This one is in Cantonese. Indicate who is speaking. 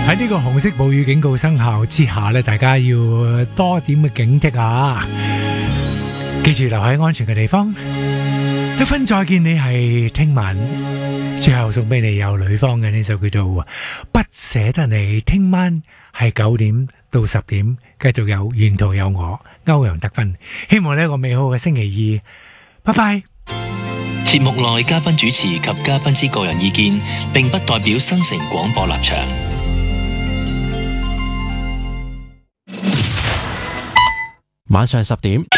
Speaker 1: 喺呢個紅色暴雨警告生效之下咧，大家要多點嘅警惕啊！記住留喺安全嘅地方。一分再見你係聽晚，最後送俾你有女方嘅呢首叫做《不捨得你》。聽晚係9點到10點，繼續有沿途有我歐陽德芬。希望呢一個美好嘅星期二，拜拜。
Speaker 2: 節目內嘉賓主持及嘉賓之個人意見，並不代表新城廣播立場。
Speaker 3: 晚上10點。